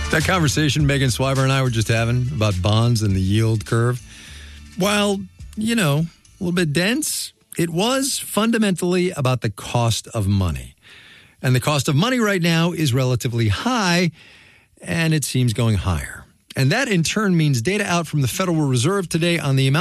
That conversation Megan Swiber and I were just having about bonds and the yield curve, while, a little bit dense, it was fundamentally about the cost of money. And the cost of money right now is relatively high, and it seems going higher. And that in turn means data out from the Federal Reserve today on the amount